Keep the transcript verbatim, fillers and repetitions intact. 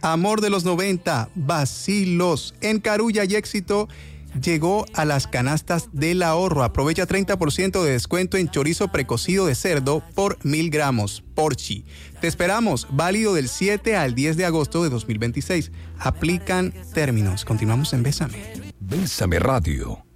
Amor de los noventa, Vacilos. En Carulla y Éxito llegó a las canastas del ahorro. Aprovecha treinta por ciento de descuento en chorizo precocido de cerdo por mil gramos. Porchi. Te esperamos. Válido del siete al diez de agosto de dos mil veintiséis. Aplican términos. Continuamos en Bésame. Bésame Radio.